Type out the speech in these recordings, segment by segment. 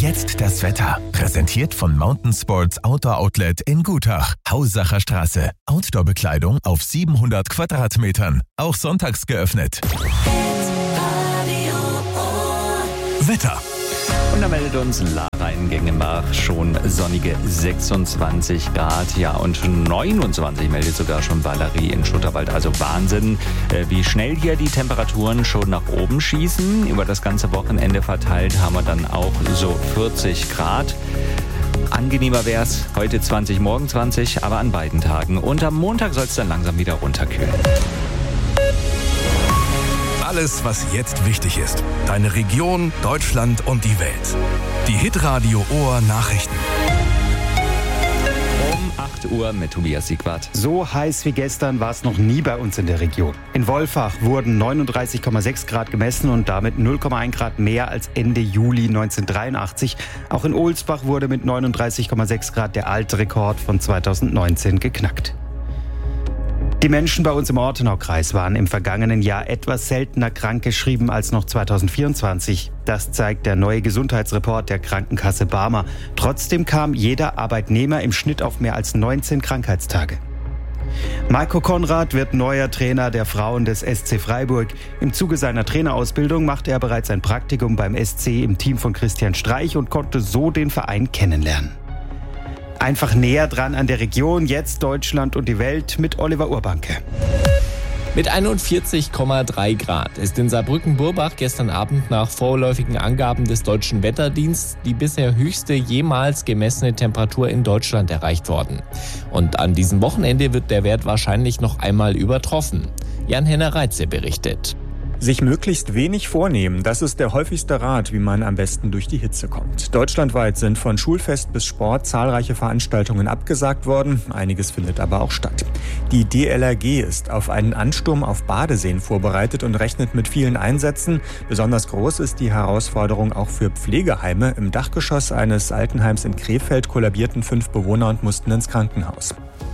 jetzt das Wetter. Präsentiert von Mountain Sports Outdoor Outlet in Gutach. Haussacher Straße. Outdoor-Bekleidung auf 700 Quadratmetern. Auch sonntags geöffnet. Wetter. Und da meldet uns Lara in Gengenbach schon sonnige 26 Grad. Ja, und 29 meldet sogar schon Valerie in Schutterwald. Also Wahnsinn, wie schnell hier die Temperaturen schon nach oben schießen. Über das ganze Wochenende verteilt haben wir dann auch so 40 Grad. Angenehmer wäre es heute 20, morgen 20, aber an beiden Tagen. Und am Montag soll es dann langsam wieder runterkühlen. Alles, was jetzt wichtig ist. Deine Region, Deutschland und die Welt. Die Hitradio Ohr Nachrichten. Um 8 Uhr mit Tobias Siegwart. So heiß wie gestern war es noch nie bei uns in der Region. In Wolfach wurden 39,6 Grad gemessen und damit 0,1 Grad mehr als Ende Juli 1983. Auch in Ohlsbach wurde mit 39,6 Grad der alte Rekord von 2019 geknackt. Die Menschen bei uns im Ortenaukreis waren im vergangenen Jahr etwas seltener krankgeschrieben als noch 2024. Das zeigt der neue Gesundheitsreport der Krankenkasse Barmer. Trotzdem kam jeder Arbeitnehmer im Schnitt auf mehr als 19 Krankheitstage. Marco Konrad wird neuer Trainer der Frauen des SC Freiburg. Im Zuge seiner Trainerausbildung machte er bereits ein Praktikum beim SC im Team von Christian Streich und konnte so den Verein kennenlernen. Einfach näher dran an der Region, jetzt Deutschland und die Welt mit Oliver Urbanke. Mit 41,3 Grad ist in Saarbrücken-Burbach gestern Abend nach vorläufigen Angaben des Deutschen Wetterdienstes die bisher höchste jemals gemessene Temperatur in Deutschland erreicht worden. Und an diesem Wochenende wird der Wert wahrscheinlich noch einmal übertroffen. Jan-Henner Reitze berichtet. Sich möglichst wenig vornehmen, das ist der häufigste Rat, wie man am besten durch die Hitze kommt. Deutschlandweit sind von Schulfest bis Sport zahlreiche Veranstaltungen abgesagt worden. Einiges findet aber auch statt. Die DLRG ist auf einen Ansturm auf Badeseen vorbereitet und rechnet mit vielen Einsätzen. Besonders groß ist die Herausforderung auch für Pflegeheime. Im Dachgeschoss eines Altenheims in Krefeld kollabierten 5 Bewohner und mussten ins Krankenhaus.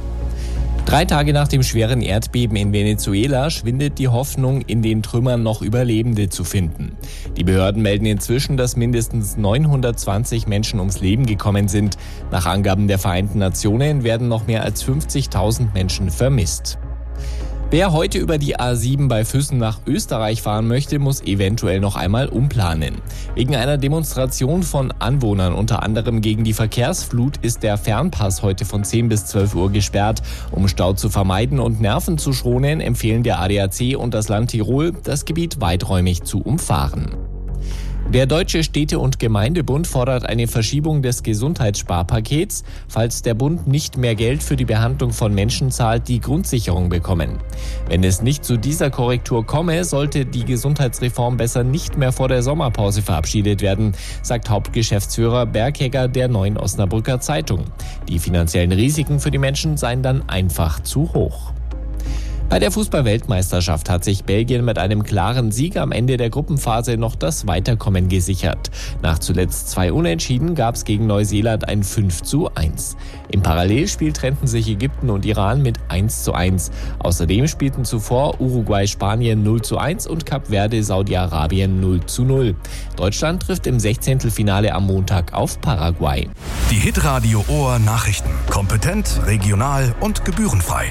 3 Tage nach dem schweren Erdbeben in Venezuela schwindet die Hoffnung, in den Trümmern noch Überlebende zu finden. Die Behörden melden inzwischen, dass mindestens 920 Menschen ums Leben gekommen sind. Nach Angaben der Vereinten Nationen werden noch mehr als 50.000 Menschen vermisst. Wer heute über die A7 bei Füssen nach Österreich fahren möchte, muss eventuell noch einmal umplanen. Wegen einer Demonstration von Anwohnern, unter anderem gegen die Verkehrsflut, ist der Fernpass heute von 10 bis 12 Uhr gesperrt. Um Stau zu vermeiden und Nerven zu schonen, empfehlen der ADAC und das Land Tirol, das Gebiet weiträumig zu umfahren. Der Deutsche Städte- und Gemeindebund fordert eine Verschiebung des Gesundheitssparpakets, falls der Bund nicht mehr Geld für die Behandlung von Menschen zahlt, die Grundsicherung bekommen. Wenn es nicht zu dieser Korrektur komme, sollte die Gesundheitsreform besser nicht mehr vor der Sommerpause verabschiedet werden, sagt Hauptgeschäftsführer Berghegger der Neuen Osnabrücker Zeitung. Die finanziellen Risiken für die Menschen seien dann einfach zu hoch. Bei der Fußball-Weltmeisterschaft hat sich Belgien mit einem klaren Sieg am Ende der Gruppenphase noch das Weiterkommen gesichert. Nach zuletzt 2 Unentschieden gab es gegen Neuseeland ein 5:1. Im Parallelspiel trennten sich Ägypten und Iran mit 1:1. Außerdem spielten zuvor Uruguay-Spanien 0:1 und Kap Verde Saudi-Arabien 0:0. Deutschland trifft im 16. am Montag auf Paraguay. Die Hitradio Ohr Nachrichten. Kompetent, regional und gebührenfrei.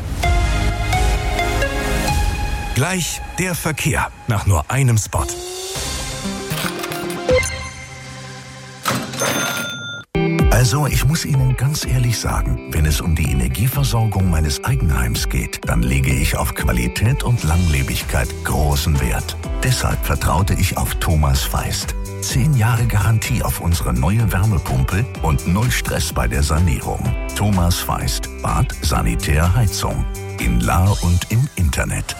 Gleich der Verkehr nach nur einem Spot. Also, ich muss Ihnen ganz ehrlich sagen, wenn es um die Energieversorgung meines Eigenheims geht, dann lege ich auf Qualität und Langlebigkeit großen Wert. Deshalb vertraute ich auf Thomas Feist. 10 Jahre Garantie auf unsere neue Wärmepumpe und 0 Stress bei der Sanierung. Thomas Feist, Bad, Sanitär, Heizung. In Lahr und im Internet.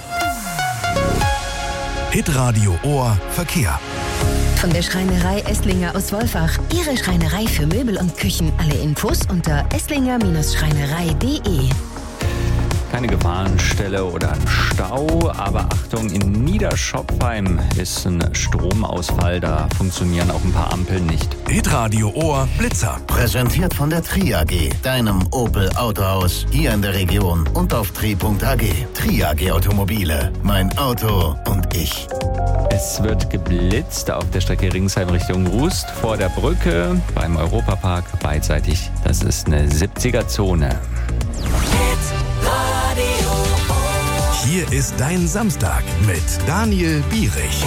Hitradio Ohr Verkehr. Von der Schreinerei Esslinger aus Wolfach. Ihre Schreinerei für Möbel und Küchen. Alle Infos unter esslinger-schreinerei.de. Keine Gefahrenstelle oder ein Stau, aber Achtung, in Niederschopfheim ist ein Stromausfall, da funktionieren auch ein paar Ampeln nicht. Hitradio Ohr Blitzer. Präsentiert von der Tri AG, deinem Opel Autohaus hier in der Region und auf tri.ag. Tri AG Automobile, mein Auto und ich. Es wird geblitzt auf der Strecke Ringsheim Richtung Rust vor der Brücke beim Europapark beidseitig. Das ist eine 70er-Zone. Hier ist dein Samstag mit Daniel Bierich.